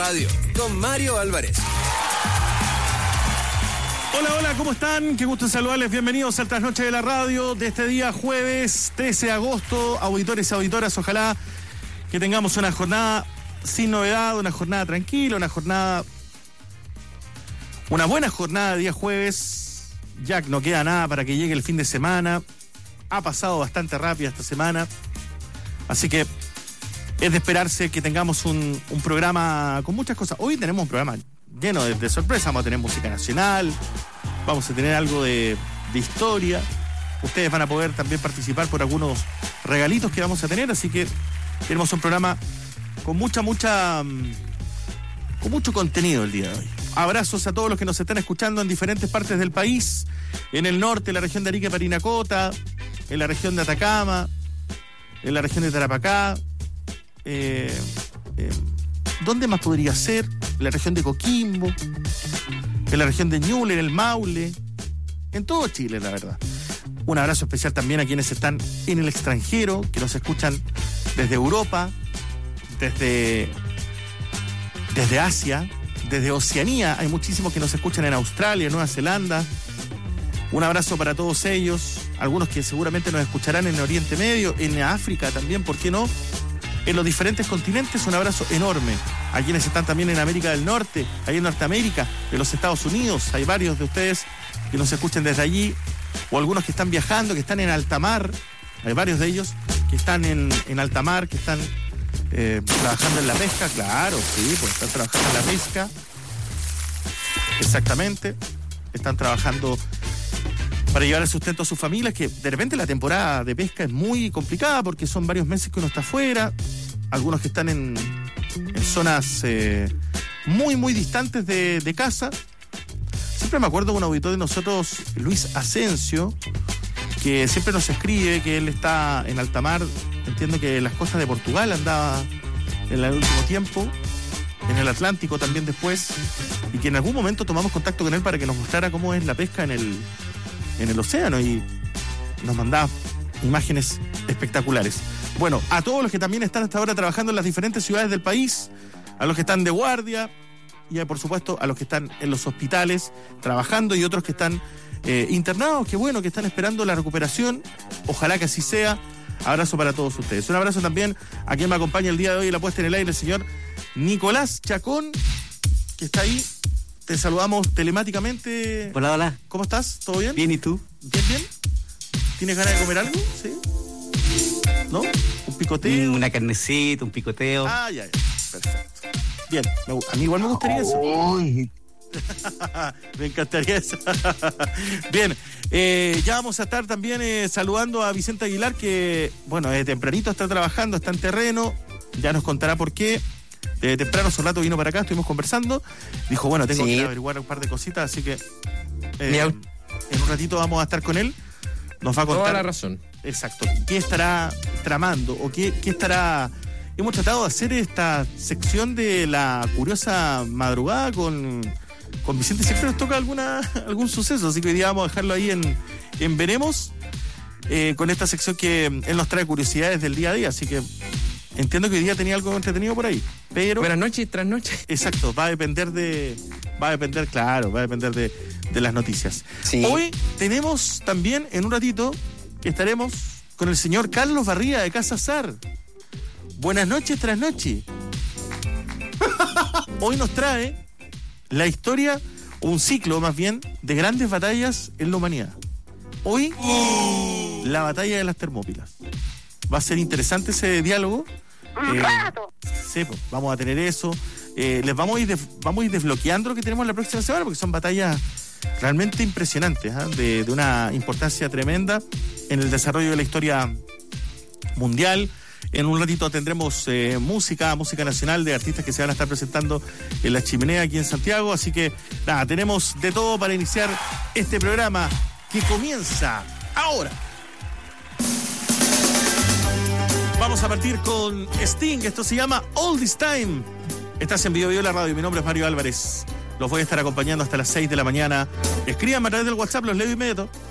radio con Mario Álvarez. Hola, hola, ¿cómo están? Qué gusto saludarles. Bienvenidos al Trasnoche de la Radio de este día jueves 13 de agosto. Auditores y auditoras, ojalá que tengamos una jornada sin novedad, una jornada tranquila, una buena jornada de día jueves. Ya no queda nada para que llegue el fin de semana. Ha pasado bastante rápida esta semana. Así que es de esperarse que tengamos un programa con muchas cosas. Hoy tenemos un programa lleno de sorpresas. Vamos a tener música nacional, vamos a tener algo de historia. Ustedes van a poder también participar por algunos regalitos que vamos a tener, así que tenemos un programa con mucho contenido el día de hoy. Abrazos a todos los que nos están escuchando en diferentes partes del país, en el norte, en la región de Arica y Parinacota, en la región de Atacama, en la región de Tarapacá, ¿dónde más podría ser? En la región de Coquimbo, en la región de Ñuble, en el Maule, en todo Chile, la verdad. Un abrazo especial también a quienes están en el extranjero, que nos escuchan desde Europa, desde Asia, desde Oceanía. Hay muchísimos que nos escuchan en Australia, en Nueva Zelanda. Un abrazo para todos ellos, algunos que seguramente nos escucharán en Oriente Medio, en África también, ¿por qué no? En los diferentes continentes, un abrazo enorme a quienes están también en América del Norte, ahí en Norteamérica, en los Estados Unidos. Hay varios de ustedes que nos escuchan desde allí, o algunos que están viajando, que están en alta mar. Hay varios de ellos que están en alta mar, que están trabajando en la pesca. Claro, sí, pues están trabajando en la pesca. Exactamente. Están trabajando para llevar el sustento a sus familias, que de repente la temporada de pesca es muy complicada porque son varios meses que uno está afuera, algunos que están en zonas muy distantes de casa. Siempre me acuerdo de un auditor de nosotros, Luis Asensio, que siempre nos escribe que él está en alta mar, entiendo que en las costas de Portugal andaba en el último tiempo, en el Atlántico también después, y que en algún momento tomamos contacto con él para que nos mostrara cómo es la pesca en el océano, y nos mandaba imágenes espectaculares. Bueno, a todos los que también están hasta ahora trabajando en las diferentes ciudades del país, a los que están de guardia y por supuesto a los que están en los hospitales trabajando y otros que están internados, que bueno, que están esperando la recuperación, ojalá que así sea. Abrazo para todos ustedes. Un abrazo también a quien me acompaña el día de hoy en la puesta en el aire, el señor Nicolás Chacón, que está ahí. Te saludamos telemáticamente. Hola, hola. ¿Cómo estás? ¿Todo bien? Bien, ¿y tú? Bien. ¿Tienes ganas de comer algo? ¿Sí? ¿No? ¿Un picoteo? Una carnecita, un picoteo. Ah, ya. Perfecto. Bien. A mí igual me gustaría eso. Me encantaría eso. Bien. Ya vamos a estar también saludando a Vicente Aguilar, que, bueno, desde tempranito está trabajando, está en terreno. Ya nos contará por qué. De temprano, hace un rato vino para acá, estuvimos conversando. Dijo, bueno, tengo que averiguar un par de cositas, así que en un ratito vamos a estar con él. Nos va a contar. Toda la razón. Exacto. ¿Qué estará tramando? O qué estará. Hemos tratado de hacer esta sección de la curiosa madrugada con Vicente. Siempre nos toca algún suceso, así que hoy día vamos a dejarlo ahí en Veremos, con esta sección que él nos trae curiosidades del día a día, así que entiendo que hoy día tenía algo entretenido por ahí, pero... Buenas noches y trasnoches. Exacto, va a depender de las noticias. Sí. Hoy tenemos también, en un ratito, estaremos con el señor Carlos Barría de Casa Sar. Buenas noches, trasnoche. Hoy nos trae la historia, un ciclo más bien, de grandes batallas en la humanidad. Hoy, la batalla de las Termópilas. Va a ser interesante ese diálogo. Sí, pues, vamos a tener eso. Les vamos a ir desbloqueando lo que tenemos la próxima semana, porque son batallas realmente impresionantes, de una importancia tremenda en el desarrollo de la historia mundial. En un ratito tendremos música nacional de artistas que se van a estar presentando en La Chimenea aquí en Santiago. Así que nada, tenemos de todo para iniciar este programa que comienza ahora. Vamos a partir con Sting. Esto se llama All This Time. Estás en Bio la radio. Mi nombre es Mario Álvarez. Los voy a estar acompañando hasta las 6 de la mañana. Escríbanme a través del WhatsApp, los leo inmediato.